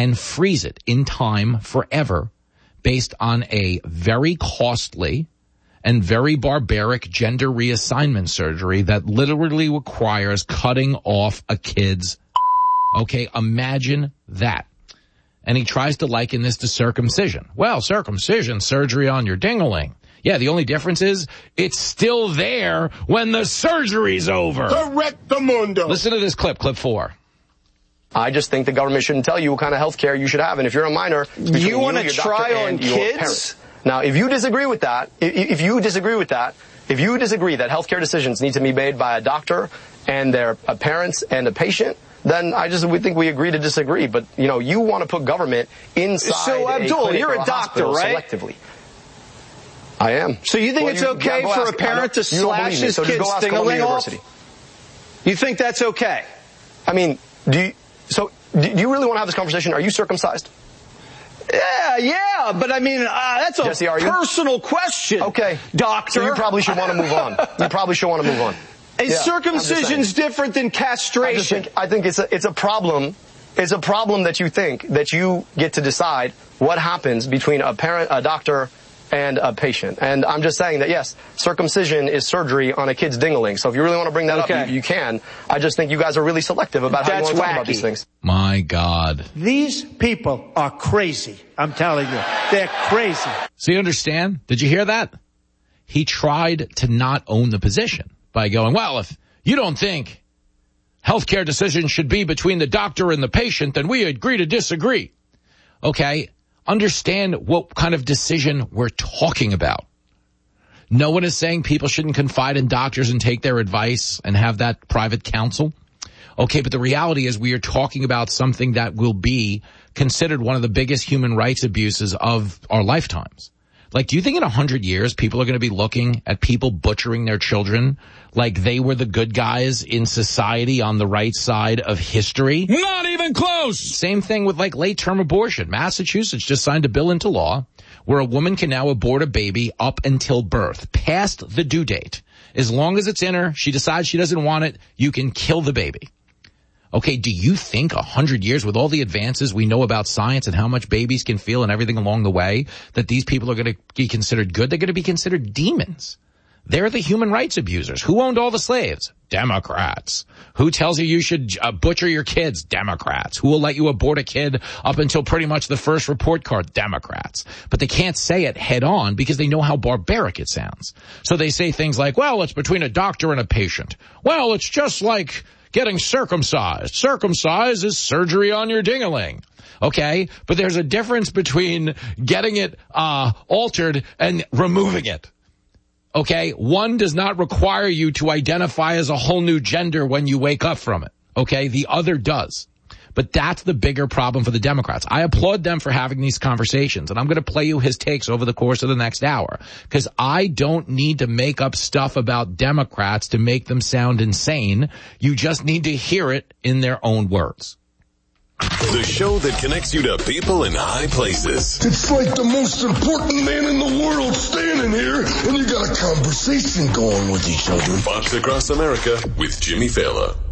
and freeze it in time forever based on a very costly and very barbaric gender reassignment surgery that literally requires cutting off a kid's. Okay, imagine that. And he tries to liken this to circumcision. Well, circumcision, surgery on your ding-a-ling. Yeah, the only difference is it's still there when the surgery's over. Correctamundo. Listen to this clip 4. I just think the government shouldn't tell you what kind of health care you should have. And if you're a minor, you want to try on kids? Now, if you disagree with that, if you disagree that health care decisions need to be made by a doctor and their parents and a patient, then we think we agree to disagree. But, you want to put government inside. So, Abdul, you're a doctor, right? Selectively. I am. So you think it's okay for a parent to slash his kid's ding-a-ling off? You think that's okay? I mean, do you really want to have this conversation? Are you circumcised? Yeah, but I mean, that's a Jesse, personal question. Okay. Doctor. So you probably should want to move on. Circumcision's different than castration. I think it's a problem. It's a problem that you think that you get to decide what happens between a parent, a doctor, and a patient. And I'm just saying that, yes, circumcision is surgery on a kid's ding-a-ling. So if you really want to bring that up, you can. I just think you guys are really selective about how you want to talk about these things. My God. These people are crazy. I'm telling you. They're crazy. So you understand? Did you hear that? He tried to not own the position by going, well, if you don't think healthcare decisions should be between the doctor and the patient, then we agree to disagree. Okay. Understand what kind of decision we're talking about. No one is saying people shouldn't confide in doctors and take their advice and have that private counsel. Okay, but the reality is we are talking about something that will be considered one of the biggest human rights abuses of our lifetimes. Like, do you think in 100 years people are going to be looking at people butchering their children like they were the good guys in society on the right side of history? Not even close! Same thing with late-term abortion. Massachusetts just signed a bill into law where a woman can now abort a baby up until birth, past the due date. As long as it's in her, she decides she doesn't want it, you can kill the baby. Okay, do you think 100 years with all the advances we know about science and how much babies can feel and everything along the way, that these people are going to be considered good? They're going to be considered demons. They're the human rights abusers. Who owned all the slaves? Democrats. Who tells you should butcher your kids? Democrats. Who will let you abort a kid up until pretty much the first report card? Democrats. But they can't say it head on because they know how barbaric it sounds. So they say things like, well, it's between a doctor and a patient. Well, it's just like getting circumcised. Circumcised is surgery on your ding-a-ling. Okay? But there's a difference between getting it altered and removing it. Okay? One does not require you to identify as a whole new gender when you wake up from it. Okay? The other does. But that's the bigger problem for the Democrats. I applaud them for having these conversations, and I'm going to play you his takes over the course of the next hour, because I don't need to make up stuff about Democrats to make them sound insane. You just need to hear it in their own words. The show that connects you to people in high places. It's like the most important man in the world standing here, and you got a conversation going with each other. Fox Across America with Jimmy Fallon.